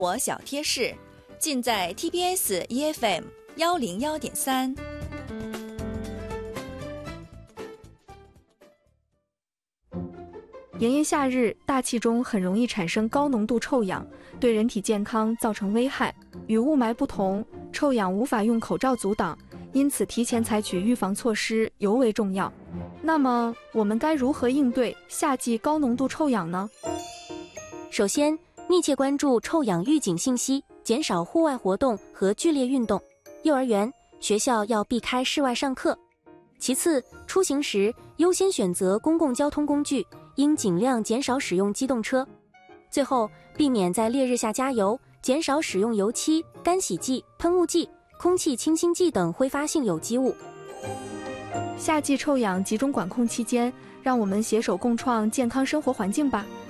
活小贴士，尽在 TBS EFM 101.3。 炎炎夏日，大气中很容易产生高浓度臭氧，对人体健康造成危害。与雾霾不同，臭氧无法用口罩阻挡，因此提前采取预防措施尤为重要。那么，我们该如何应对夏季高浓度臭氧呢？ 首先，密切关注臭氧预警信息，减少户外活动和剧烈运动。幼儿园、学校要避开室外上课。其次，出行时优先选择公共交通工具，应尽量减少使用机动车。最后，避免在烈日下加油，减少使用油漆、干洗剂、喷雾剂、空气清新剂等挥发性有机物。 夏季臭氧集中管控期间，让我们携手共创健康生活环境吧。